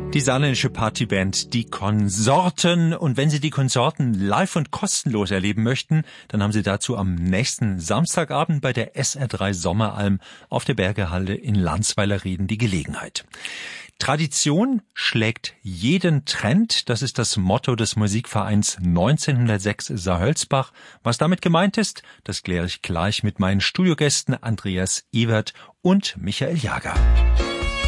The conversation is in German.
Die saarländische Partyband Die Konsorten. Und wenn Sie die Konsorten live und kostenlos erleben möchten, dann haben Sie dazu am nächsten Samstagabend bei der SR3 Sommeralm auf der Bergehalde in Landsweiler-Rieden die Gelegenheit. Tradition schlägt jeden Trend. Das ist das Motto des Musikvereins 1906 Saarhölzbach. Was damit gemeint ist, das kläre ich gleich mit meinen Studiogästen Andreas Ewert und Michael Jager.